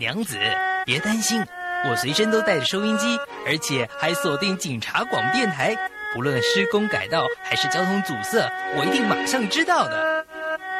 娘子，别担心，我随身都带着收音机，而且还锁定警察广电台，不论施工改道还是交通阻塞，我一定马上知道的。